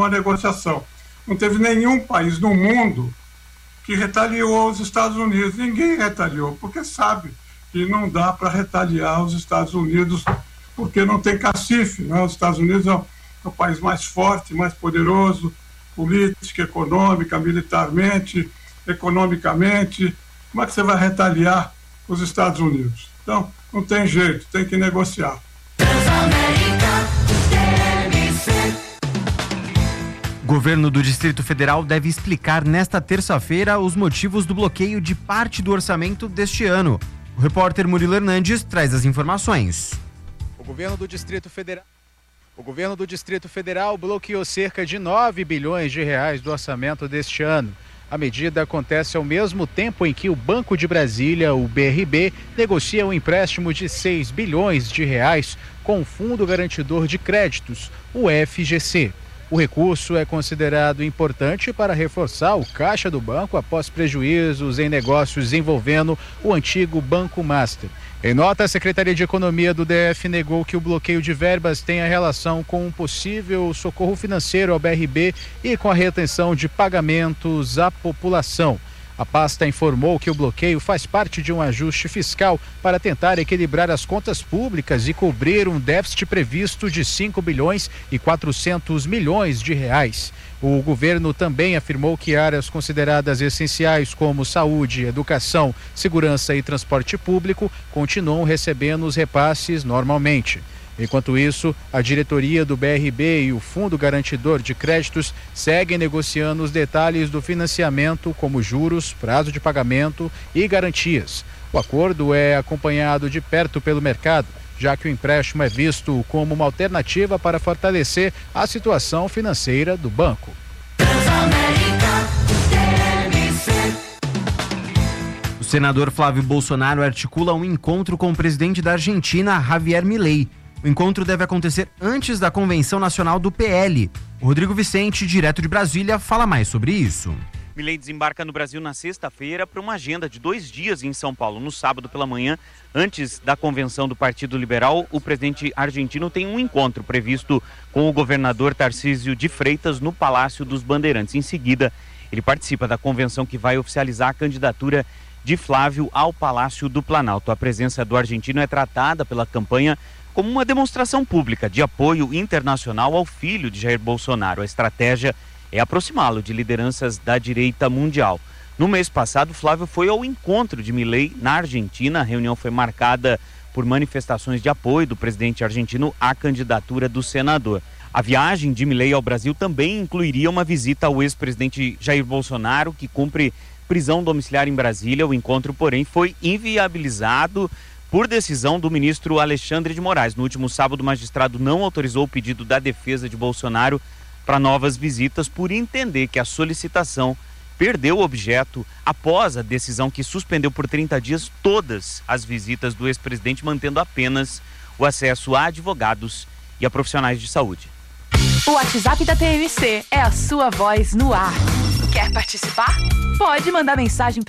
uma negociação. Não teve nenhum país no mundo que retaliou aos Estados Unidos. Ninguém retaliou, porque sabe que não dá para retaliar aos Estados Unidos, porque não tem cacife, né? Os Estados Unidos é o país mais forte, mais poderoso, política, econômica, militarmente, economicamente. Como é que você vai retaliar os Estados Unidos? Então, não tem jeito, tem que negociar. O governo do Distrito Federal deve explicar nesta terça-feira os motivos do bloqueio de parte do orçamento deste ano. O repórter Murilo Hernandes traz as informações. O governo do Distrito Federal bloqueou cerca de 9 bilhões de reais do orçamento deste ano. A medida acontece ao mesmo tempo em que o Banco de Brasília, o BRB, negocia um empréstimo de 6 bilhões de reais com o Fundo Garantidor de Créditos, o FGC. O recurso é considerado importante para reforçar o caixa do banco após prejuízos em negócios envolvendo o antigo Banco Master. Em nota, a Secretaria de Economia do DF negou que o bloqueio de verbas tenha relação com um possível socorro financeiro ao BRB e com a retenção de pagamentos à população. A pasta informou que o bloqueio faz parte de um ajuste fiscal para tentar equilibrar as contas públicas e cobrir um déficit previsto de 5 bilhões e 400 milhões de reais. O governo também afirmou que áreas consideradas essenciais como saúde, educação, segurança e transporte público continuam recebendo os repasses normalmente. Enquanto isso, a diretoria do BRB e o Fundo Garantidor de Créditos seguem negociando os detalhes do financiamento, como juros, prazo de pagamento e garantias. O acordo é acompanhado de perto pelo mercado, já que o empréstimo é visto como uma alternativa para fortalecer a situação financeira do banco. O senador Flávio Bolsonaro articula um encontro com o presidente da Argentina, Javier Milei. O encontro deve acontecer antes da Convenção Nacional do PL. O Rodrigo Vicente, direto de Brasília, fala mais sobre isso. Milei desembarca no Brasil na sexta-feira para uma agenda de 2 dias em São Paulo. No sábado pela manhã, antes da convenção do Partido Liberal, o presidente argentino tem um encontro previsto com o governador Tarcísio de Freitas no Palácio dos Bandeirantes. Em seguida, ele participa da convenção que vai oficializar a candidatura de Flávio ao Palácio do Planalto. A presença do argentino é tratada pela campanha como uma demonstração pública de apoio internacional ao filho de Jair Bolsonaro. A estratégia é aproximá-lo de lideranças da direita mundial. No mês passado, Flávio foi ao encontro de Milei na Argentina. A reunião foi marcada por manifestações de apoio do presidente argentino à candidatura do senador. A viagem de Milei ao Brasil também incluiria uma visita ao ex-presidente Jair Bolsonaro, que cumpre prisão domiciliar em Brasília. O encontro, porém, foi inviabilizado por decisão do ministro Alexandre de Moraes. No último sábado, o magistrado não autorizou o pedido da defesa de Bolsonaro para novas visitas por entender que a solicitação perdeu o objeto após a decisão que suspendeu por 30 dias todas as visitas do ex-presidente, mantendo apenas o acesso a advogados e a profissionais de saúde. O WhatsApp da TMC é a sua voz no ar. Quer participar? Pode mandar mensagem para